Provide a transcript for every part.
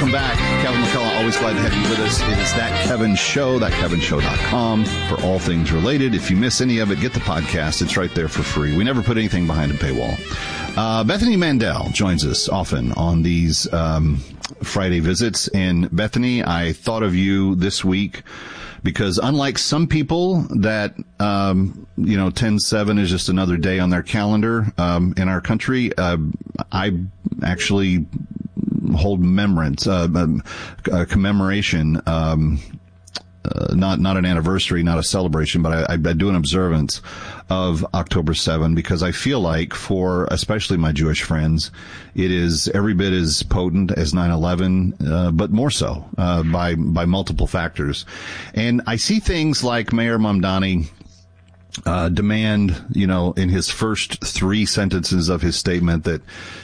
Welcome back. Kevin McCullough, always glad to have you with us. It is That Kevin Show, thatkevinshow.com for all things related. If you miss any of it, get the podcast. It's right there for free. We never put anything behind a paywall. Bethany Mandel joins us often on these Friday visits. And Bethany, I thought of you this week because unlike some people that, 10/7 is just another day on their calendar in our country, I actually hold commemoration, not an anniversary, not a celebration, but I do an observance of October 7 because I feel like for especially my Jewish friends, it is every bit as potent as 9/11, but more so, by multiple factors. And I see things like Mayor Mamdani demand, in his first 3 sentences of his statement that,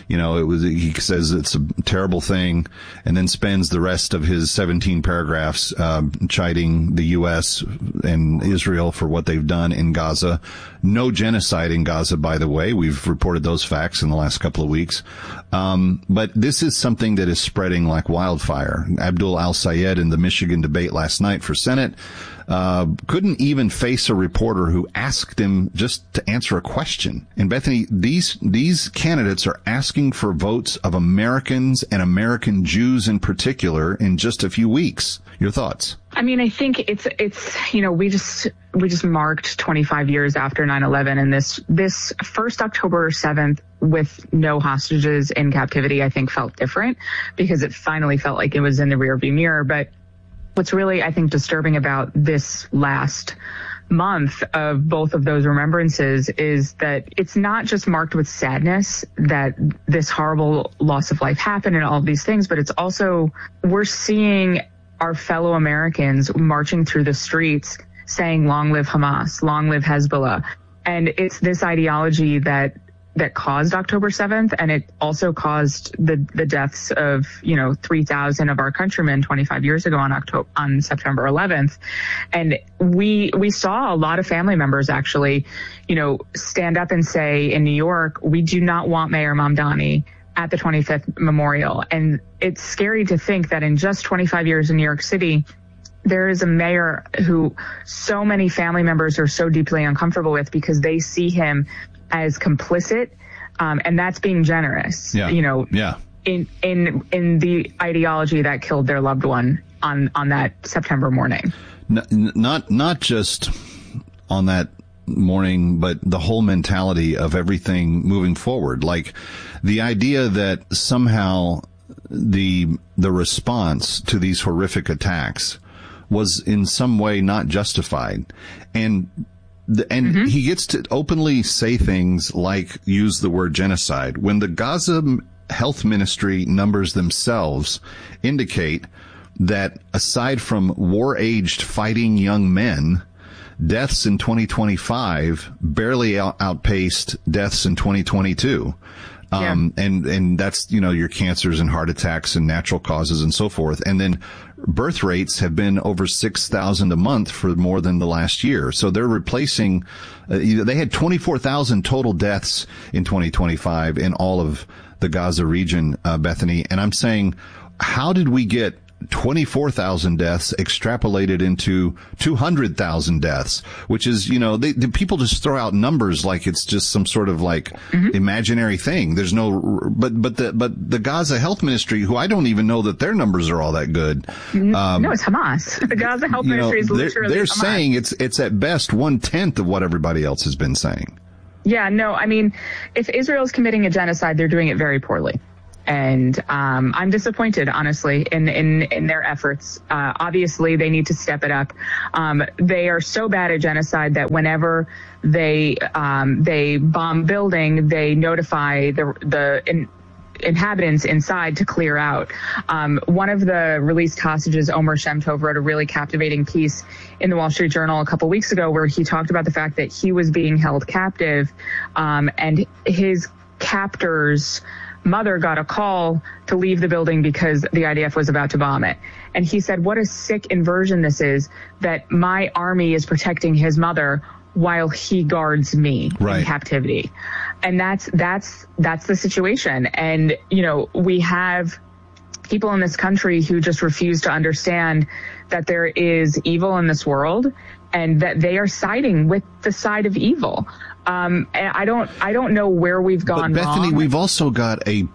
he says it's a terrible thing and then spends the rest of his 17 paragraphs, chiding the U.S. and Israel for what they've done in Gaza. No genocide in Gaza, by the way. We've reported those facts in the last couple of weeks. But this is something that is spreading like wildfire. Abdul Al-Sayed in the Michigan debate last night for Senate, couldn't even face a reporter who asked him just to answer a question. And Bethany, these candidates are asking for votes of Americans and American Jews in particular in just a few weeks. Your thoughts? I mean, I think it's we just marked 25 years after 9/11, and this first October 7th with no hostages in captivity, I think felt different because it finally felt like it was in the rearview mirror. But what's really, I think, disturbing about this last month of both of those remembrances is that it's not just marked with sadness that this horrible loss of life happened and all of these things, but it's also we're seeing our fellow Americans marching through the streets saying, long live Hamas, long live Hezbollah. And it's this ideology that caused October 7th, and it also caused the deaths of 3,000 of our countrymen 25 years ago on September 11th. And we saw a lot of family members actually, stand up and say in New York, we do not want Mayor Mamdani at the 25th memorial. And it's scary to think that in just 25 years in New York City, there is a mayor who so many family members are so deeply uncomfortable with because they see him as complicit, and that's being generous. Yeah. In the ideology that killed their loved one on that September morning. Not just on that morning, but the whole mentality of everything moving forward. Like the idea that somehow the response to these horrific attacks was in some way not justified, and he gets to openly say things like use the word genocide when the Gaza Health Ministry numbers themselves indicate that aside from war-aged fighting young men, deaths in 2025 barely outpaced deaths in 2022. And that's, your cancers and heart attacks and natural causes and so forth. And then birth rates have been over 6,000 a month for more than the last year. So they're replacing, they had 24,000 total deaths in 2025 in all of the Gaza region, Bethany. And I'm saying, how did we get 24,000 deaths extrapolated into 200,000 deaths, which is, the people just throw out numbers like it's just some sort of imaginary thing. There's no, but the Gaza Health Ministry, who I don't even know that their numbers are all that good. No, it's Hamas. The Gaza Health Ministry is literally they're Hamas. saying it's at best 1/10 of what everybody else has been saying. Yeah, no, I mean, if Israel's committing a genocide, they're doing it very poorly. And I'm disappointed, honestly, in their efforts. Obviously, they need to step it up. They are so bad at genocide that whenever they bomb building, they notify the inhabitants inside to clear out. One of the released hostages, Omer Shem Tov, wrote a really captivating piece in the Wall Street Journal a couple weeks ago where he talked about the fact that he was being held captive, and his captors' mother got a call to leave the building because the IDF was about to bomb it. And he said, what a sick inversion this is, that my army is protecting his mother while he guards me in captivity. And that's the situation. And, we have people in this country who just refuse to understand that there is evil in this world and that they are siding with the side of evil. And I don't know where we've gone but Bethany, wrong. We've also got a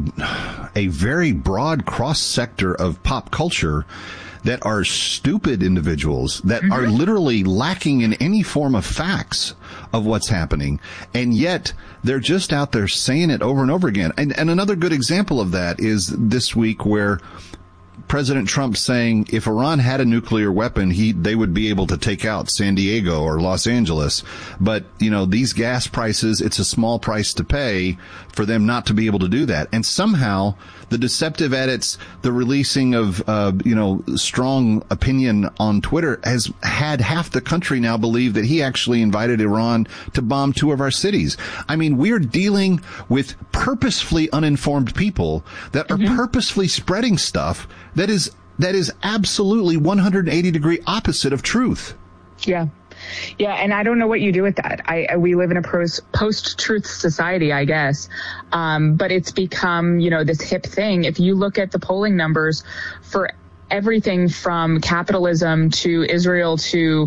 very broad cross sector of pop culture that are stupid individuals that are literally lacking in any form of facts of what's happening. And yet they're just out there saying it over and over again. And another good example of that is this week where President Trump saying if Iran had a nuclear weapon, they would be able to take out San Diego or Los Angeles. But, these gas prices, it's a small price to pay for them not to be able to do that. And somehow the deceptive edits, the releasing of, strong opinion on Twitter has had half the country now believe that he actually invited Iran to bomb 2 of our cities. I mean, we're dealing with purposefully uninformed people that are purposefully spreading stuff that is absolutely 180-degree opposite of truth. Yeah. Yeah, and I don't know what you do with that. We live in a post-truth society, I guess. But it's become, this hip thing. If you look at the polling numbers for everything from capitalism to Israel to,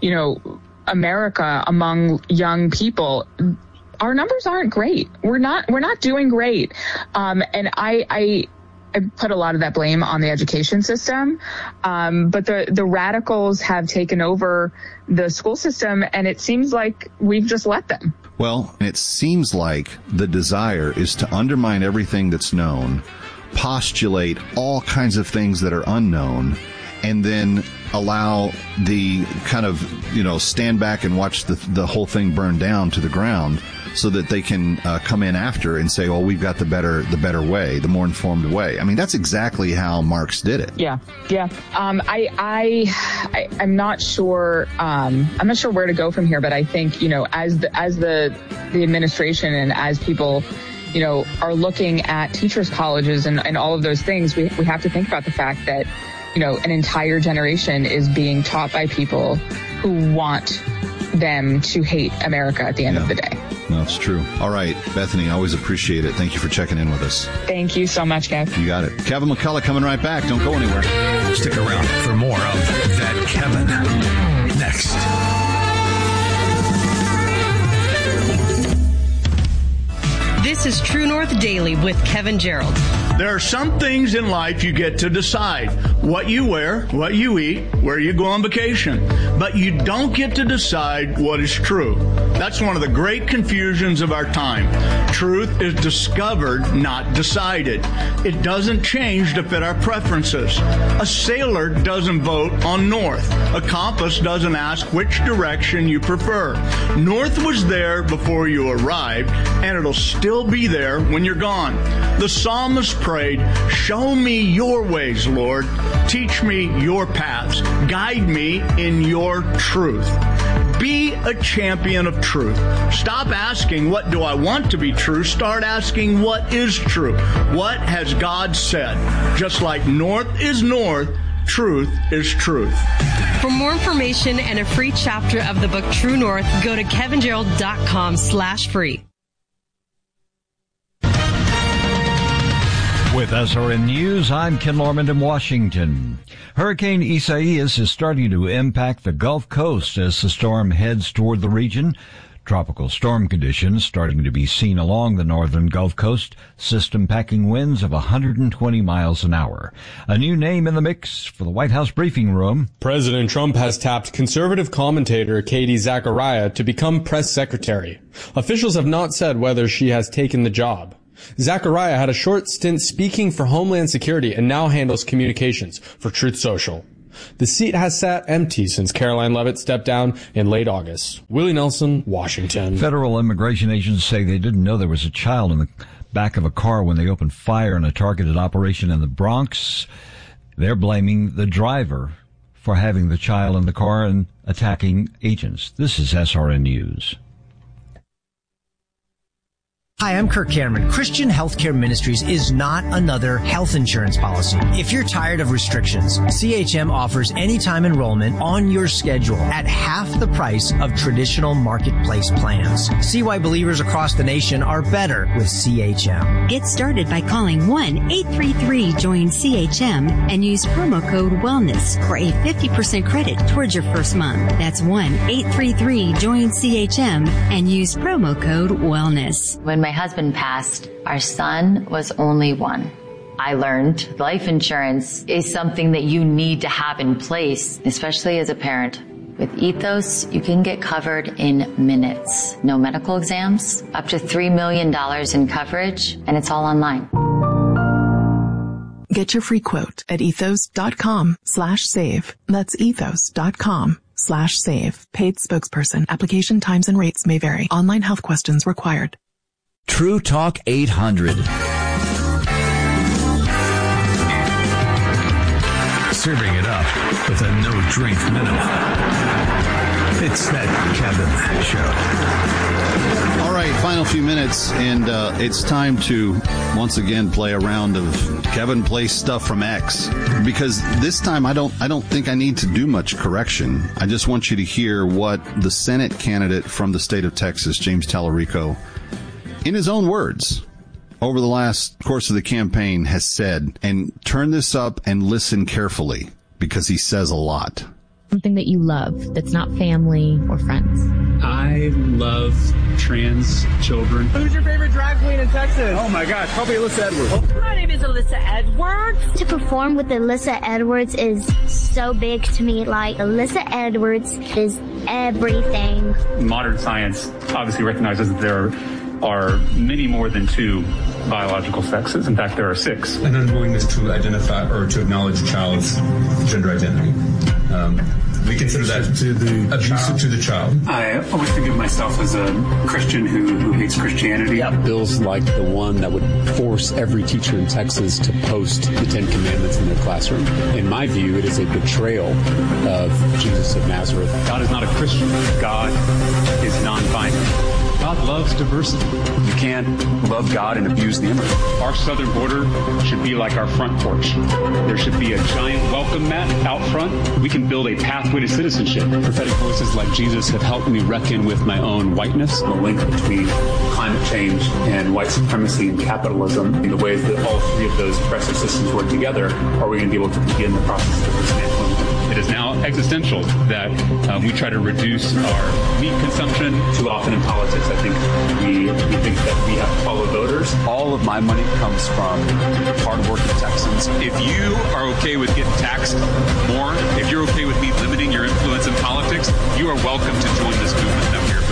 America among young people, our numbers aren't great. We're not doing great. And I put a lot of that blame on the education system. But the radicals have taken over the school system, and it seems like we've just let them. Well, it seems like the desire is to undermine everything that's known, postulate all kinds of things that are unknown, and then allow the kind of, stand back and watch the whole thing burn down to the ground so that they can come in after and say, well, we've got the better way, the more informed way. I mean, that's exactly how Marx did it. Yeah. I'm not sure. I'm not sure where to go from here, but I think, as the administration and as people, are looking at teachers' colleges and all of those things, we have to think about the fact that, an entire generation is being taught by people who want them to hate America at the end of the day. No, it's true. All right, Bethany, always appreciate it. Thank you for checking in with us. Thank you so much, Kev. You got it. Kevin McCullough coming right back. Don't go anywhere. Stick around for more of That Kevin next. This is True North Daily with Kevin Gerald. There are some things in life you get to decide. What you wear, what you eat, where you go on vacation. But you don't get to decide what is true. That's one of the great confusions of our time. Truth is discovered, not decided. It doesn't change to fit our preferences. A sailor doesn't vote on north. A compass doesn't ask which direction you prefer. North was there before you arrived, and it'll still be there when you're gone. The psalmist prayed, "Show me your ways, Lord. Teach me your paths. Guide me in your truth." Be a champion of truth. Stop asking, what do I want to be true? Start asking, what is true? What has God said? Just like north is north, truth is truth. For more information and a free chapter of the book True North, go to kevingerald.com/free. With SRN News, I'm Ken Lorman in Washington. Hurricane Isaias is starting to impact the Gulf Coast as the storm heads toward the region. Tropical storm conditions starting to be seen along the northern Gulf Coast, system packing winds of 120 miles an hour. A new name in the mix for the White House briefing room. President Trump has tapped conservative commentator Katie Zachariah to become press secretary. Officials have not said whether she has taken the job. Zachariah had a short stint speaking for Homeland Security and now handles communications for Truth Social. The seat has sat empty since Caroline Leavitt stepped down in late August. Willie Nelson, Washington. Federal immigration agents say they didn't know there was a child in the back of a car when they opened fire in a targeted operation in the Bronx. They're blaming the driver for having the child in the car and attacking agents. This is SRN News. Hi, I'm Kirk Cameron. Christian Healthcare Ministries is not another health insurance policy. If you're tired of restrictions, CHM offers anytime enrollment on your schedule at half the price of traditional marketplace plans. See why believers across the nation are better with CHM. Get started by calling 1-833-JOIN-CHM and use promo code WELLNESS for a 50% credit towards your first month. That's 1-833-JOIN-CHM and use promo code WELLNESS. When my husband passed, our son was only one. I learned life insurance is something that you need to have in place, especially as a parent. With Ethos, you can get covered in minutes. No medical exams, up to $3 million in coverage, and it's all online. Get your free quote at ethos.com/save. That's ethos.com/save. Paid spokesperson. Application times and rates may vary. Online health questions required. True Talk 800. Serving it up with a no-drink minimum. It's that Kevin Show. All right, final few minutes, and it's time to once again play a round of Kevin Plays Stuff from X, because this time I don't think I need to do much correction. I just want you to hear what the Senate candidate from the state of Texas, James Tallarico, in his own words, over the last course of the campaign has said, and turn this up and listen carefully because he says a lot. Something that you love that's not family or friends. I love trans children. Who's your favorite drag queen in Texas? Oh my gosh, probably Alyssa Edwards. My name is Alyssa Edwards. To perform with Alyssa Edwards is so big to me. Like, Alyssa Edwards is everything. Modern science obviously recognizes that there are many more than two biological sexes. In fact, there are 6. An unwillingness to identify or to acknowledge a child's gender identity. We consider that abusive to the child. I always think of myself as a Christian who hates Christianity. Bills like the one that would force every teacher in Texas to post the 10 Commandments in their classroom. In my view, it is a betrayal of Jesus of Nazareth. God is not a Christian. God is non-binary. God loves diversity. You can't love God and abuse the immigrant. Our southern border should be like our front porch. There should be a giant welcome mat out front. We can build a pathway to citizenship. Prophetic voices like Jesus have helped me reckon with my own whiteness. The link between climate change and white supremacy and capitalism, and the ways that all three of those oppressive systems work together, are we going to be able to begin the process of dismantling? It is now existential that we try to reduce our meat consumption. Too often in politics, I think we think that we have to follow voters. All of my money comes from hardworking Texans. If you are okay with getting taxed more, if you're okay with me limiting your influence in politics, you are welcome to join this movement that we are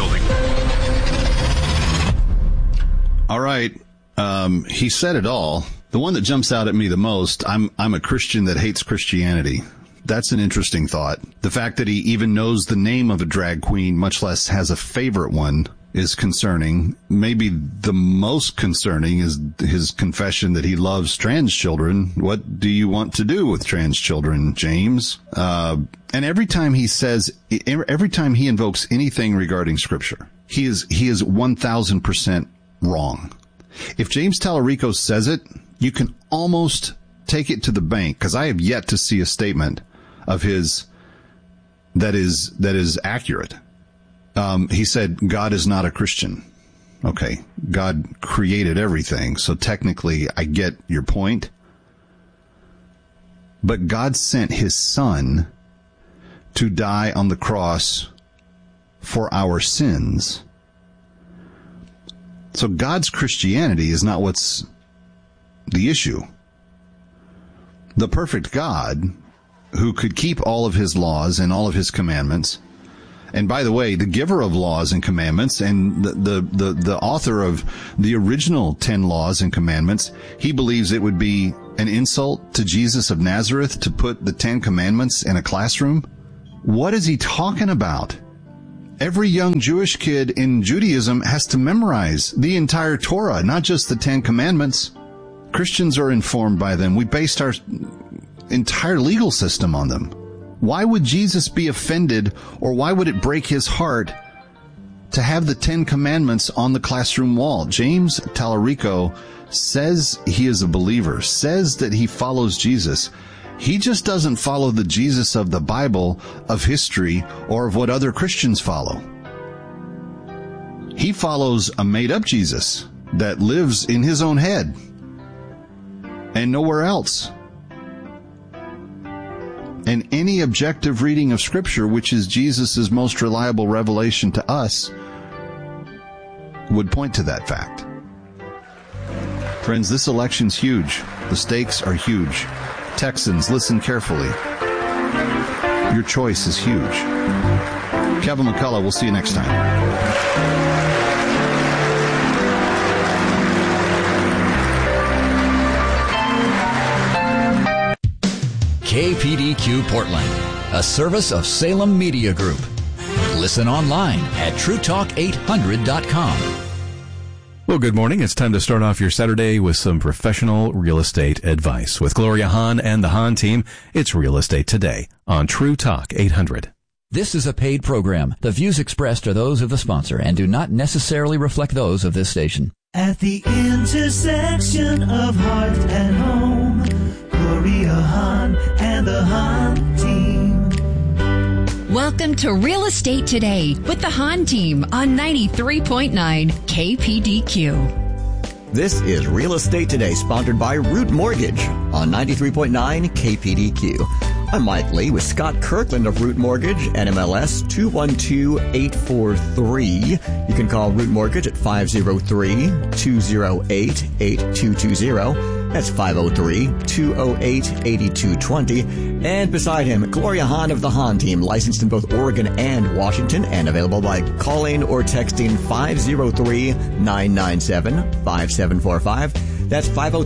building. All right. He said it all. The one that jumps out at me the most, I'm a Christian that hates Christianity. That's an interesting thought. The fact that he even knows the name of a drag queen, much less has a favorite one, is concerning. Maybe the most concerning is his confession that he loves trans children. What do you want to do with trans children, James? And every time he invokes anything regarding Scripture, he is 1,000% wrong. If James Tallarico says it, you can almost take it to the bank, because I have yet to see a statement of his that is accurate. He said God is not a Christian. Okay, God created everything, so technically I get your point. But God sent his son to die on the cross for our sins. So God's Christianity is not what's the issue. The perfect God, who could keep all of his laws and all of his commandments, and by the way, the giver of laws and commandments and the author of the original 10 laws and commandments, he believes it would be an insult to Jesus of Nazareth to put the 10 commandments in a classroom? What is he talking about? Every young Jewish kid in Judaism has to memorize the entire Torah, not just the 10 commandments. Christians are informed by them. We based our entire legal system on them. Why would Jesus be offended, or why would it break his heart to have the 10 Commandments on the classroom wall. James Tallarico says he is a believer, says that he follows Jesus. He just doesn't follow the Jesus of the Bible, of history, or of what other Christians follow. He follows a made-up Jesus that lives in his own head and nowhere else. And any objective reading of Scripture, which is Jesus' most reliable revelation to us, would point to that fact. Friends, this election's huge. The stakes are huge. Texans, listen carefully. Your choice is huge. Kevin McCullough, we'll see you next time. KPDQ Portland, a service of Salem Media Group. Listen online at TrueTalk800.com. Well, good morning. It's time to start off your Saturday with some professional real estate advice. With Gloria Hahn and the Hahn team, it's Real Estate Today on True Talk 800. This is a paid program. The views expressed are those of the sponsor and do not necessarily reflect those of this station. At the intersection of heart and home, Gloria Hahn and the Hahn team. Welcome to Real Estate Today with the Hahn team on 93.9 KPDQ. This is Real Estate Today, sponsored by Root Mortgage on 93.9 KPDQ. I'm Mike Lee with Scott Kirkland of Root Mortgage, NMLS 212843. You can call Root Mortgage at 503-208-8220. That's 503-208-8220. And beside him, Gloria Hahn of the Hahn team, licensed in both Oregon and Washington, and available by calling or texting 503-997-5745. That's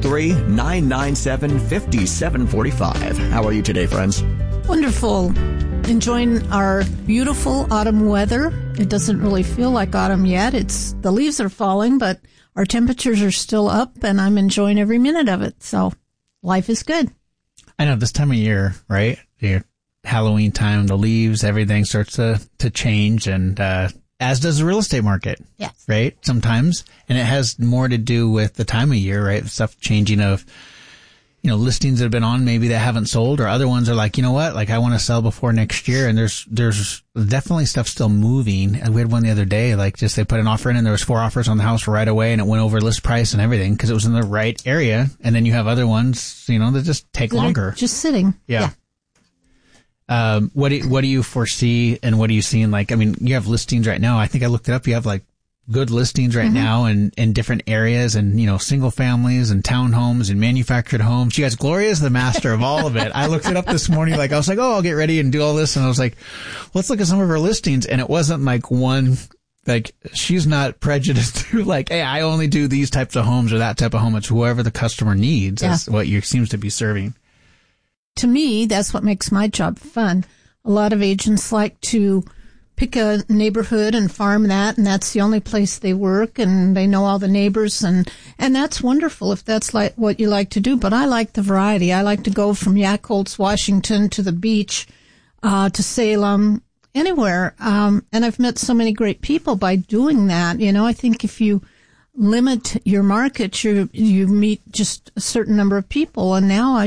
503-997-5745. How are you today, friends? Wonderful. Enjoying our beautiful autumn weather. It doesn't really feel like autumn yet. The leaves are falling, but our temperatures are still up, and I'm enjoying every minute of it. So life is good. I know this time of year, right? Halloween time, the leaves, everything starts to change, and as does the real estate market. Yes. Right? Sometimes. And it has more to do with the time of year, right? Stuff changing of, listings that have been on maybe that haven't sold, or other ones are like, you know what? Like, I want to sell before next year. And there's definitely stuff still moving. And we had one the other day, like just they put an offer in and there was 4 offers on the house right away, and it went over list price and everything because it was in the right area. And then you have other ones, that just take longer. Just sitting. Yeah. What do you foresee, and what are you seeing? Like, I mean, you have listings right now. I think I looked it up. You have like good listings right now in different areas, and, single families and townhomes and manufactured homes. You guys, Gloria is the master of all of it. I looked it up this morning. I was like, I'll get ready and do all this. And I was like, let's look at some of her listings. And it wasn't like one, like, she's not prejudiced to like, hey, I only do these types of homes or that type of home. It's whoever the customer needs. Yeah. That's what you seems to be serving. To me, that's what makes my job fun. A lot of agents like to pick a neighborhood and farm that, and that's the only place they work, and they know all the neighbors, and that's wonderful if that's like what you like to do. But I like the variety. I like to go from Yakultz, Washington, to the beach, to Salem, anywhere. And I've met so many great people by doing that. I think if you limit your market, you meet just a certain number of people. And now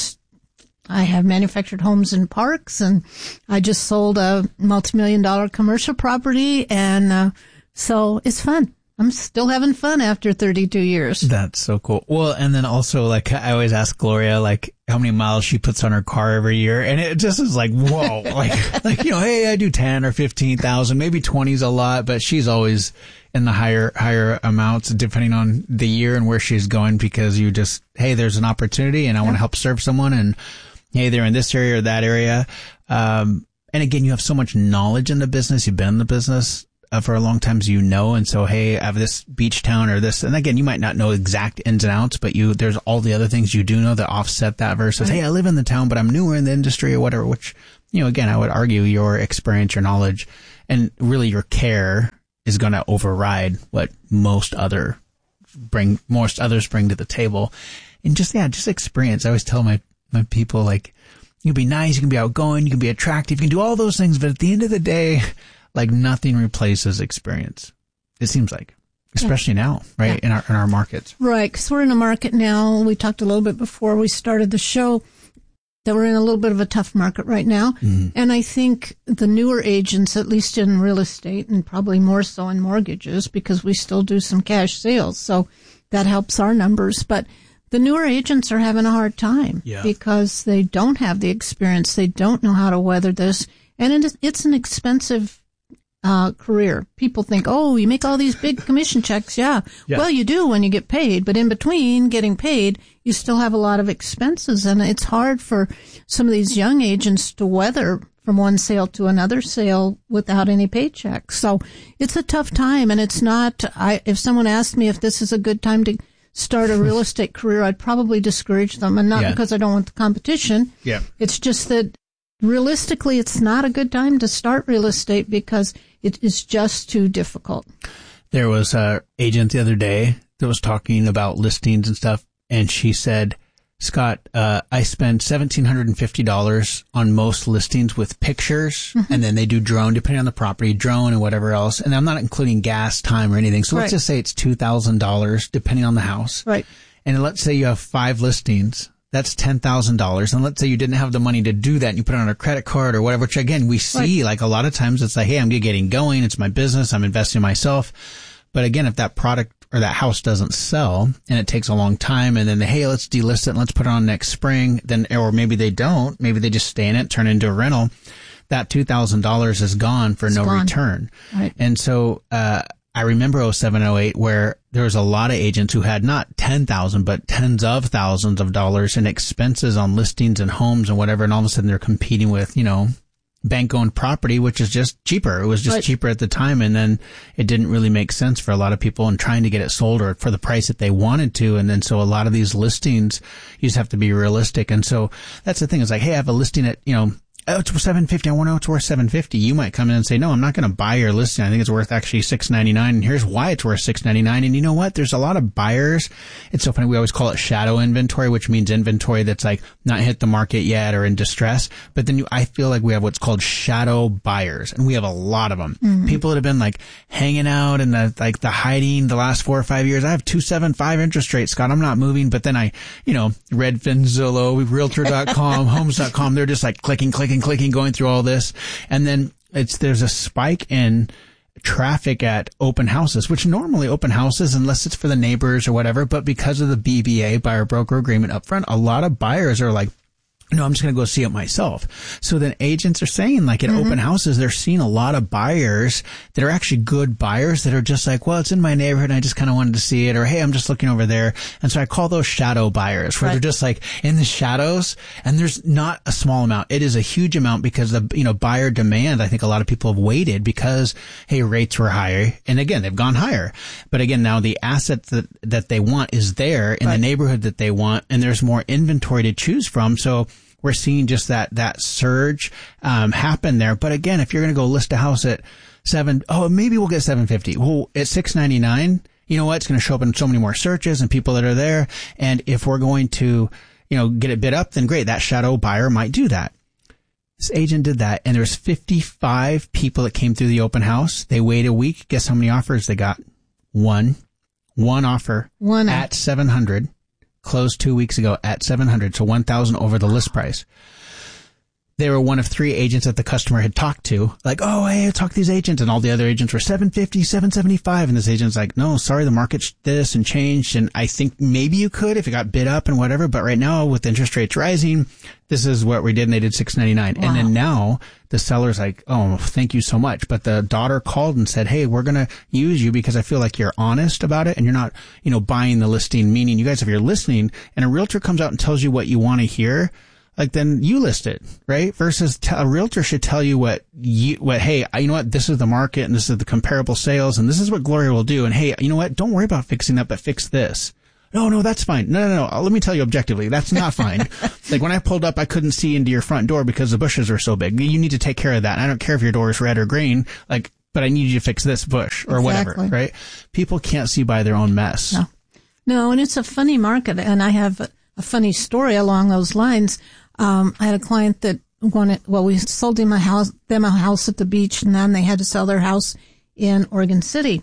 I have manufactured homes in parks, and I just sold a multi-million-dollar commercial property, and so it's fun. I'm still having fun after 32 years. That's so cool. Well, and then also, like, I always ask Gloria, like, how many miles she puts on her car every year, and it just is like, whoa, like, hey, I do 10 or 15,000, maybe 20 is a lot, but she's always in the higher amounts depending on the year and where she's going, because hey, there's an opportunity, and I want to help serve someone, and hey, they're in this area or that area. And again, you have so much knowledge in the business. You've been in the business for a long time, so and so, hey, I have this beach town or this. And again, you might not know exact ins and outs, but there's all the other things you do know that offset that versus, hey, I live in the town, but I'm newer in the industry or whatever, which, again, I would argue your experience, your knowledge, and really your care is going to override what most others bring to the table. And just experience. I always tell my people, like, you can be nice, you can be outgoing, you can be attractive, you can do all those things, but at the end of the day, like nothing replaces experience. It seems like, especially now, right? In our markets. Right. Because we're in a market now. We talked a little bit before we started the show that we're in a little bit of a tough market right now. Mm-hmm. And I think the newer agents, at least in real estate and probably more so in mortgages, because we still do some cash sales. So that helps our numbers. But the newer agents are having a hard time because they don't have the experience. They don't know how to weather this. And it's an expensive career. People think, oh, you make all these big commission checks. Yeah. Well, you do when you get paid. But in between getting paid, you still have a lot of expenses. And it's hard for some of these young agents to weather from one sale to another sale without any paychecks. So it's a tough time. And it's not, if someone asked me if this is a good time to start a real estate career, I'd probably discourage them. And not because I don't want the competition. Yeah. It's just that realistically, it's not a good time to start real estate because it is just too difficult. There was an agent the other day that was talking about listings and stuff, and she said, Scott, I spend $1,750 on most listings with pictures, and then they do drone, depending on the property, drone and whatever else. And I'm not including gas, time, or anything. So let's just say it's $2,000, depending on the house. Right. And let's say you have 5 listings. That's $10,000. And let's say you didn't have the money to do that and you put it on a credit card or whatever, which again, we see like a lot of times it's like, hey, I'm getting going. It's my business. I'm investing in myself. But again, if that product or that house doesn't sell and it takes a long time and then hey, let's delist it and let's put it on next spring, then, or maybe they don't, maybe they just stay in it, turn it into a rental. That $2,000 is gone for no return. Right. And so, I remember 07, 08 where there was a lot of agents who had not 10,000, but tens of thousands of dollars in expenses on listings and homes and whatever. And all of a sudden they're competing with, bank owned property, which is just cheaper. It was just cheaper at the time. And then it didn't really make sense for a lot of people in trying to get it sold or for the price that they wanted to. And then so a lot of these listings, you just have to be realistic. And so that's the thing. It's like, hey, I have a listing at, oh, it's worth $750. I want to know it's worth $750. You might come in and say, no, I'm not going to buy your listing. I think it's worth actually $699. And here's why it's worth $699. And you know what? There's a lot of buyers. It's so funny. We always call it shadow inventory, which means inventory that's like not hit the market yet or in distress. But then I feel like we have what's called shadow buyers, and we have a lot of them. Mm-hmm. People that have been like hanging out in the hiding the last 4 or 5 years. I have 2.75 interest rate, Scott. I'm not moving. But then Redfin, Zillow, Realtor.com, Homes.com. They're just like clicking, going through all this. And then there's a spike in traffic at open houses, which normally open houses, unless it's for the neighbors or whatever, but because of the BBA, buyer broker agreement up front, a lot of buyers are like, no, I'm just going to go see it myself. So then agents are saying like at open houses, they're seeing a lot of buyers that are actually good buyers that are just like, well, it's in my neighborhood and I just kind of wanted to see it, or hey, I'm just looking over there. And so I call those shadow buyers where they're just like in the shadows, and there's not a small amount. It is a huge amount because the, buyer demand, I think a lot of people have waited because, hey, rates were higher. And again, they've gone higher. But again, now the asset that they want is there in the neighborhood that they want, and there's more inventory to choose from. So we're seeing just that surge happen there. But again, if you're going to go list a house at maybe we'll get $750. Well, at $699, you know what? It's going to show up in so many more searches and people that are there. And if we're going to, get it bid up, then great. That shadow buyer might do that. This agent did that, and there's 55 people that came through the open house. They waited a week. Guess how many offers they got? One offer at 700. Closed 2 weeks ago at 700, so 1,000 over the list price. They were one of 3 agents that the customer had talked to. Like, oh, hey, I talked to these agents, and all the other agents were 750, 775, and this agent's like, no, sorry, the market's this and changed, and I think maybe you could if it got bid up and whatever, but right now with interest rates rising, this is what we did, and they did 699. Wow. And then now the seller's like, oh, thank you so much. But the daughter called and said, hey, we're going to use you because I feel like you're honest about it and you're not, buying the listing, meaning you guys, if you're listening and a realtor comes out and tells you what you want to hear, like then you list it, right? Versus a realtor should tell you hey, you know what? This is the market and this is the comparable sales and this is what Gloria will do. And hey, you know what? Don't worry about fixing that, but fix this. No, that's fine. No. Let me tell you objectively, that's not fine. Like when I pulled up, I couldn't see into your front door because the bushes are so big. You need to take care of that. I don't care if your door is red or green, but I need you to fix this bush or whatever, right? People can't see by their own mess. No, and it's a funny market. And I have a funny story along those lines. I had a client that we sold them a house at the beach, and then they had to sell their house in Oregon City.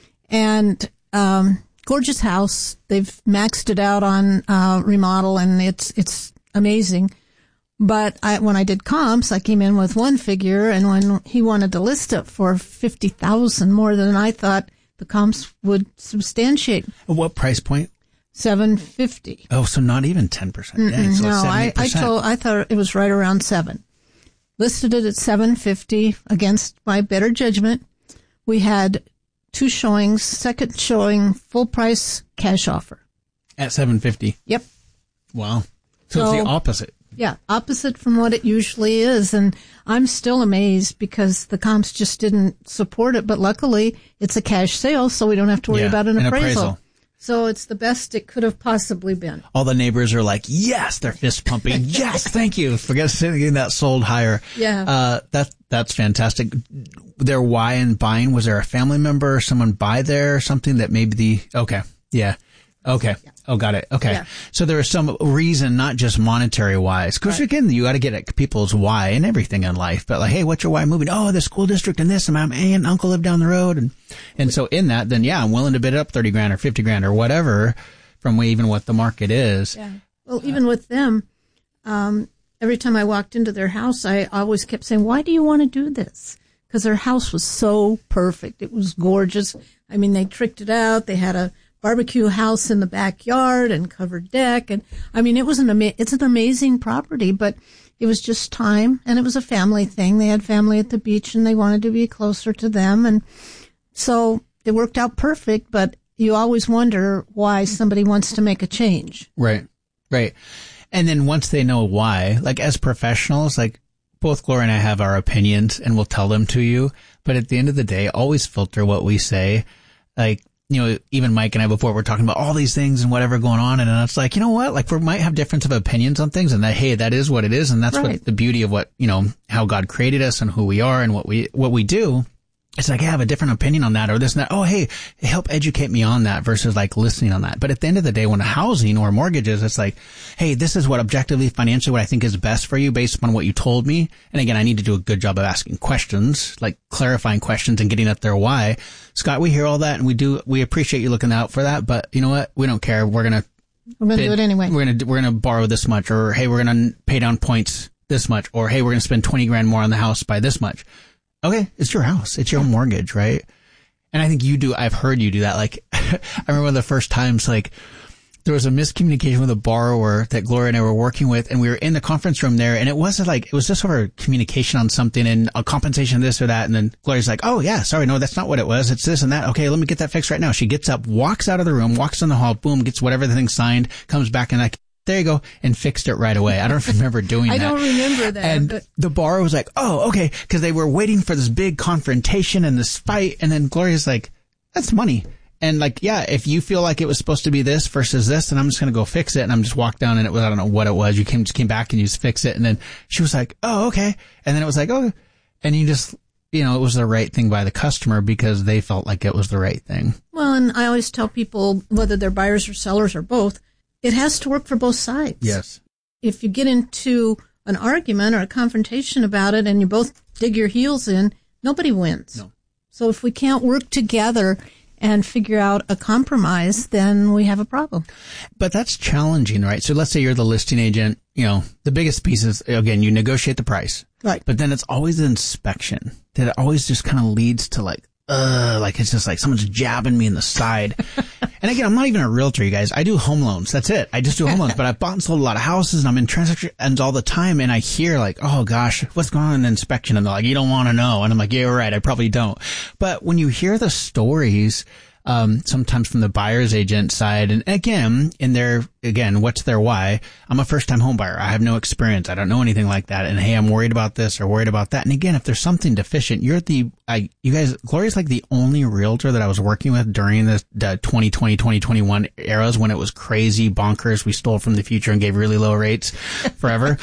And gorgeous house. They've maxed it out on remodel, and it's amazing. But when I did comps, I came in with one figure, and when he wanted to list it for $50,000 more than I thought the comps would substantiate. What price point? $750,000. Oh, so not even 10%. Dang, so no, I thought it was right around $7. Listed it at $750,000 against my better judgment. We had 2 showings. Second showing, full price cash offer at $750,000. Yep. Wow. So it's the opposite. Yeah, opposite from what it usually is. And I'm still amazed because the comps just didn't support it. But luckily, it's a cash sale, so we don't have to worry about an appraisal. So it's the best it could have possibly been. All the neighbors are like, yes, they're fist pumping. Yes, thank you for getting that sold higher. Yeah. That's fantastic. Their why in buying, was there a family member or someone buy there or something that maybe okay. Yeah. Okay. Yeah. Oh, got it. Okay. Yeah. So there was some reason, not just monetary wise. Because again, you got to get at people's why and everything in life. But like, hey, what's your why moving? Oh, the school district and this, and my aunt and uncle live down the road. And so in that, then yeah, I'm willing to bid it up $30,000 or $50,000 or whatever from even what the market is. Yeah. Well, even with them, every time I walked into their house, I always kept saying, why do you want to do this? Because their house was so perfect. It was gorgeous. I mean, they tricked it out. They had a barbecue house in the backyard and covered deck. And I mean, it's an amazing property, but it was just time, and it was a family thing. They had family at the beach and they wanted to be closer to them. And so it worked out perfect, but you always wonder why somebody wants to make a change. Right. Right. And then once they know why, like as professionals, like both Gloria and I have our opinions and we'll tell them to you. But at the end of the day, always filter what we say. Like, you know, even Mike and I before we're talking about all these things and whatever going on. And it's like, you know what? Like we might have difference of opinions on things, and that, hey, that is what it is. And that's what the beauty of what, you know, how God created us and who we are and what we do. It's like, I have a different opinion on that or this and that. Oh, hey, help educate me on that versus like listening on that. But at the end of the day, when housing or mortgages, it's like, hey, this is what objectively, financially, what I think is best for you based upon what you told me. And again, I need to do a good job of asking questions, like clarifying questions and getting at their why. Scott, we hear all that and we appreciate you looking out for that. But you know what? We don't care. We're going to do it anyway. We're going to borrow this much, or hey, we're going to pay down points this much, or hey, we're going to spend $20,000 more on the house by this much. Okay, it's your house. It's your mortgage, right? And I think you do. I've heard you do that. Like, I remember the first times, like, there was a miscommunication with a borrower that Gloria and I were working with, and we were in the conference room there, and it wasn't like, it was just sort of communication on something and a compensation of this or that, and then Gloria's like, oh yeah, sorry, no, that's not what it was. It's this and that. Okay, let me get that fixed right now. She gets up, walks out of the room, walks in the hall, boom, gets whatever the thing signed, comes back and like, there you go, and fixed it right away. I don't remember doing that. I don't remember that. And the borrower was like, oh, okay, because they were waiting for this big confrontation and this fight, and then Gloria's like, that's money. And like, yeah, if you feel like it was supposed to be this versus this, then I'm just going to go fix it. And I'm just walked down and it was, I don't know what it was. You just came back and you just fix it. And then she was like, oh, okay. And then it was like, oh, and you just, you know, it was the right thing by the customer because they felt like it was the right thing. Well, and I always tell people, whether they're buyers or sellers or both, it has to work for both sides. Yes. If you get into an argument or a confrontation about it and you both dig your heels in, nobody wins. No. So if we can't work together and figure out a compromise, then we have a problem. But that's challenging, right? So let's say you're the listing agent, you know, the biggest piece is, again, you negotiate the price. Right. But then it's always the inspection that it always just kind of leads to like it's just like someone's jabbing me in the side. And again, I'm not even a realtor, you guys. I do home loans. That's it. I just do home loans. But I've bought and sold a lot of houses, and I'm in transactions all the time. And I hear like, oh gosh, what's going on in inspection? And they're like, you don't want to know. And I'm like, yeah, you're right. I probably don't. But when you hear the stories, sometimes from the buyer's agent side, and again, what's their why? I'm a first time home buyer. I have no experience. I don't know anything like that. And hey, I'm worried about this or worried about that. And again, if there's something deficient, you guys, Gloria's like the only realtor that I was working with during the 2020, 2021 eras when it was crazy bonkers. We stole from the future and gave really low rates forever.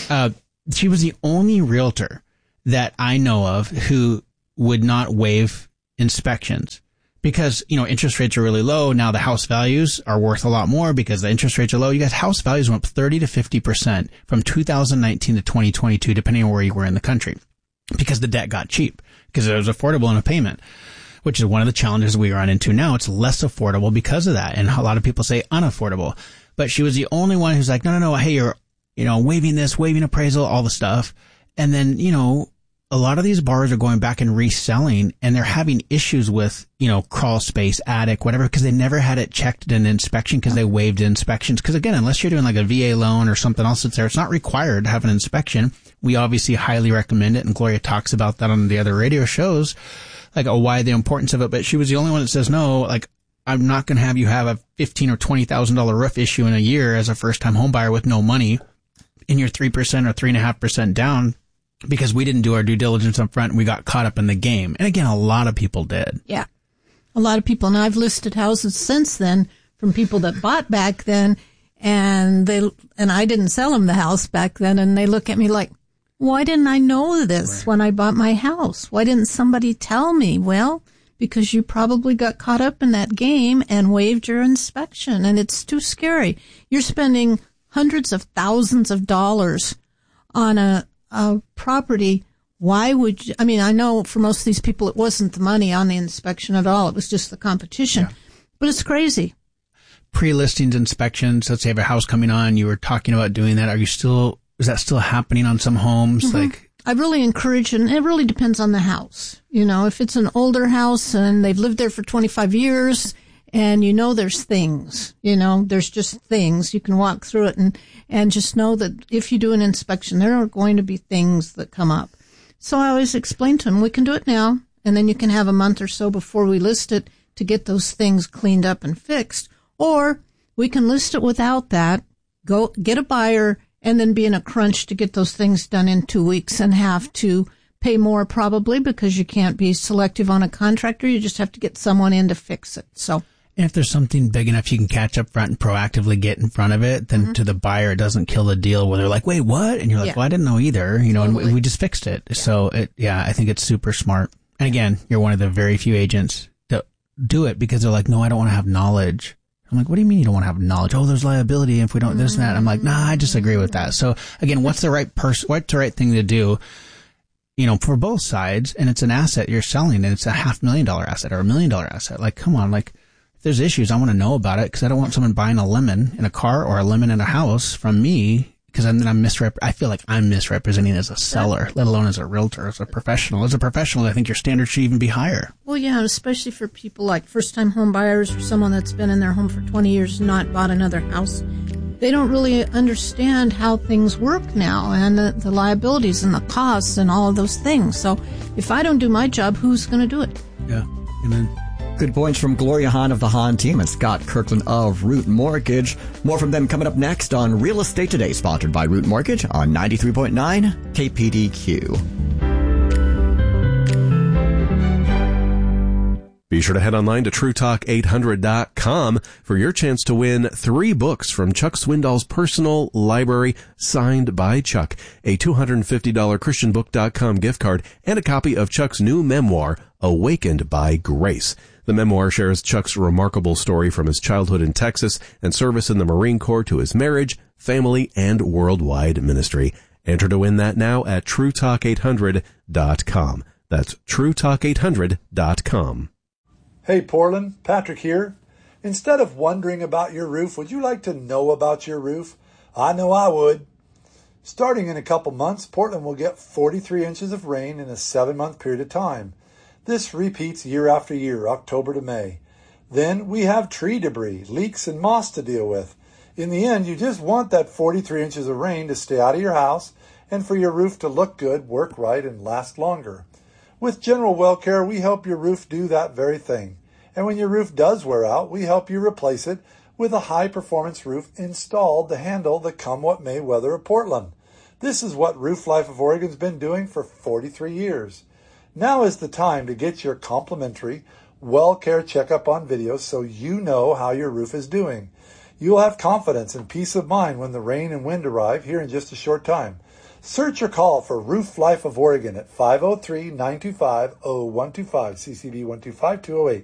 She was the only realtor that I know of who would not waive inspections. because, interest rates are really low. Now the house values are worth a lot more because the interest rates are low. You guys, house values went up 30 to 50% from 2019 to 2022, depending on where you were in the country, because the debt got cheap, because it was affordable in a payment, which is one of the challenges we run into now. It's less affordable because of that. And a lot of people say unaffordable, but she was the only one who's like, no, hey, you're, waiving this, waiving appraisal, all the stuff. And then, a lot of these borrowers are going back and reselling, and they're having issues with, crawl space, attic, whatever, because they never had it checked in an inspection because they waived inspections. Because again, unless you're doing like a VA loan or something else that's there, it's not required to have an inspection. We obviously highly recommend it, and Gloria talks about that on the other radio shows, like why the importance of it. But she was the only one that says, no, like, I'm not going to have you have a $15,000 or $20,000 roof issue in a year as a first-time home buyer with no money, and you're 3% or 3.5% down. Because we didn't do our due diligence up front and we got caught up in the game. And again, a lot of people did. Yeah. A lot of people. And I've listed houses since then from people that bought back then, and I didn't sell them the house back then, and they look at me like, why didn't I know this when I bought my house? Why didn't somebody tell me? Well, because you probably got caught up in that game and waived your inspection, and it's too scary. You're spending hundreds of thousands of dollars on a property. Why would you? I mean, I know for most of these people, it wasn't the money on the inspection at all. It was just the competition. Yeah. But it's crazy. Pre-listings inspections. Let's say you have a house coming on. You were talking about doing that. Is that still happening on some homes? Mm-hmm. I really encourage, and it really depends on the house. If it's an older house and they've lived there for 25 years, and there's things, there's just things. You can walk through it and just know that if you do an inspection, there are going to be things that come up. So I always explain to them, we can do it now, and then you can have a month or so before we list it to get those things cleaned up and fixed. Or we can list it without that, go get a buyer, and then be in a crunch to get those things done in 2 weeks and have to pay more probably because you can't be selective on a contractor. You just have to get someone in to fix it. So. And if there's something big enough you can catch up front and proactively get in front of it, then to the buyer, it doesn't kill the deal where they're like, wait, what? And you're like, well, I didn't know either, totally. And we just fixed it. Yeah. So I think it's super smart. And again, you're one of the very few agents that do it because they're like, no, I don't want to have knowledge. I'm like, what do you mean you don't want to have knowledge? Oh, there's liability if we don't this and that. I'm like, nah, I disagree with that. So again, what's the right thing to do? For both sides, and it's an asset you're selling, and it's a $500,000 asset or $1 million asset. Like, come on, like, there's issues, I want to know about it because I don't want someone buying a lemon in a car or a lemon in a house from me because then I feel like I'm misrepresenting as a seller, let alone as a realtor, as a professional. As a professional, I think your standards should even be higher. Well, yeah, especially for people like first-time home buyers or someone that's been in their home for 20 years and not bought another house. They don't really understand how things work now and the liabilities and the costs and all of those things. So if I don't do my job, who's going to do it? Yeah, amen. Good points from Gloria Hahn of the Hahn team and Scott Kirkland of Root Mortgage. More from them coming up next on Real Estate Today, sponsored by Root Mortgage on 93.9 KPDQ. Be sure to head online to TrueTalk800.com for your chance to win 3 books from Chuck Swindoll's personal library signed by Chuck, a $250 ChristianBook.com gift card, and a copy of Chuck's new memoir, Awakened by Grace. The memoir shares Chuck's remarkable story from his childhood in Texas and service in the Marine Corps to his marriage, family, and worldwide ministry. Enter to win that now at TrueTalk800.com. That's TrueTalk800.com. Hey Portland, Patrick here. Instead of wondering about your roof, would you like to know about your roof? I know I would. Starting in a couple months, Portland will get 43 inches of rain in a 7-month period of time. This repeats year after year, October to May. Then we have tree debris, leaks, and moss to deal with. In the end, you just want that 43 inches of rain to stay out of your house and for your roof to look good, work right, and last longer. With General Well Care, we help your roof do that very thing. And when your roof does wear out, we help you replace it with a high-performance roof installed to handle the come-what-may weather of Portland. This is what Roof Life of Oregon's been doing for 43 years. Now is the time to get your complimentary Well Care checkup on video so you know how your roof is doing. You'll have confidence and peace of mind when the rain and wind arrive here in just a short time. Search or call for Roof Life of Oregon at 503-925-0125, CCB 125208.